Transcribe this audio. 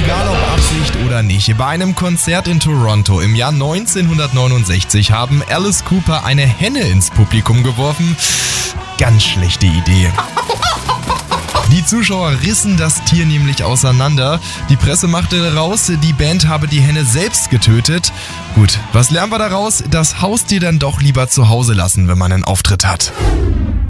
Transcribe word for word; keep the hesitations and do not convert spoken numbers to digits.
Egal ob Absicht oder nicht, bei einem Konzert in Toronto im Jahr neunzehnhundertneunundsechzig haben Alice Cooper eine Henne ins Publikum geworfen. Ganz schlechte Idee. Die Zuschauer rissen das Tier nämlich auseinander. Die Presse machte raus, die Band habe die Henne selbst getötet. Gut, was lernen wir daraus? Das Haustier dann doch lieber zu Hause lassen, wenn man einen Auftritt hat.